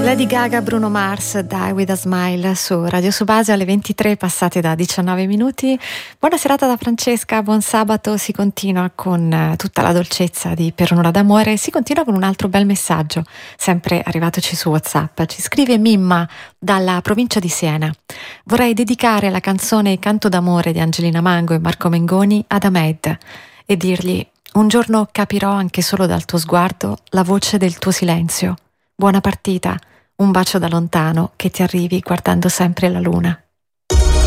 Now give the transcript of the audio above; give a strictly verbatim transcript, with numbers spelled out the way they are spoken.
Lady Gaga, Bruno Mars, Die With A Smile su Radio Subase alle ventitré passate da diciannove minuti. Buona serata da Francesca, buon sabato. Si continua con tutta la dolcezza di Per un'ora d'amore, si continua con un altro bel messaggio sempre arrivatoci su WhatsApp. Ci scrive Mimma dalla provincia di Siena: vorrei dedicare la canzone Canto d'amore di Angelina Mango e Marco Mengoni ad Ahmed e dirgli: un giorno capirò anche solo dal tuo sguardo la voce del tuo silenzio. Buona partita. Un bacio da lontano, che ti arrivi guardando sempre la luna.